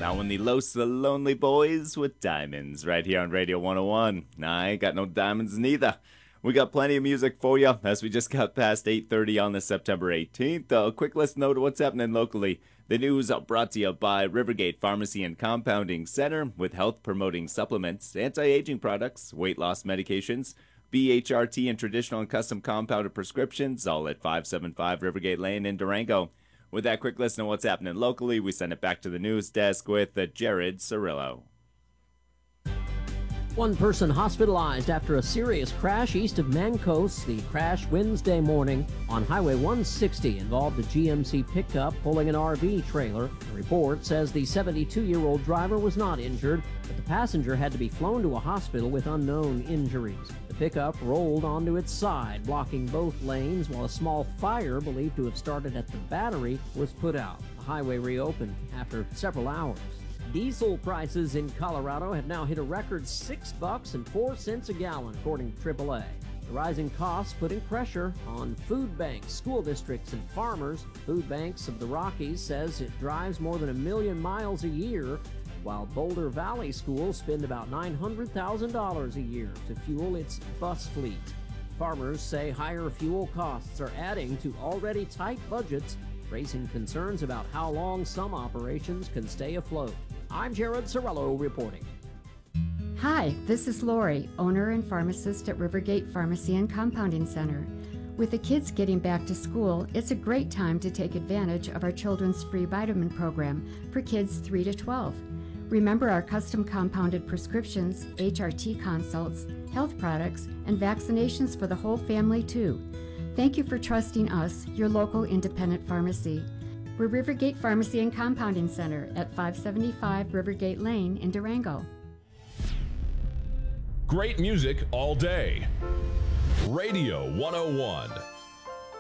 That one, the Los Lonely Boys with Diamonds, right here on Radio 101. Nah, I ain't got no diamonds neither. We got plenty of music for you as we just got past 8:30 on this September 18th. A quick list note of what's happening locally. The news brought to you by Rivergate Pharmacy and Compounding Center with health-promoting supplements, anti-aging products, weight loss medications, BHRT and traditional and custom compounded prescriptions, all at 575 Rivergate Lane in Durango. With that quick list of what's happening locally, we send it back to the news desk with Jared Cirillo. One person hospitalized after a serious crash east of Mancos. The crash Wednesday morning on Highway 160 involved a GMC pickup pulling an RV trailer. The report says the 72-year-old driver was not injured, but the passenger had to be flown to a hospital with unknown injuries. The pickup rolled onto its side, blocking both lanes, while a small fire believed to have started at the battery was put out. The highway reopened after several hours. Diesel prices in Colorado have now hit a record $6.04 a gallon, according to AAA. The rising costs putting pressure on food banks, school districts, and farmers. Food Banks of the Rockies says it drives more than 1 million miles a year, while Boulder Valley schools spend about $900,000 a year to fuel its bus fleet. Farmers say higher fuel costs are adding to already tight budgets, raising concerns about how long some operations can stay afloat. I'm Jared Cirillo reporting. Hi, this is Lori, owner and pharmacist at Rivergate Pharmacy and Compounding Center. With the kids getting back to school, it's a great time to take advantage of our children's free vitamin program for kids 3 to 12. Remember our custom compounded prescriptions, HRT consults, health products, and vaccinations for the whole family too. Thank you for trusting us, your local independent pharmacy. We're Rivergate Pharmacy and Compounding Center at 575 Rivergate Lane in Durango. Great music all day. Radio 101.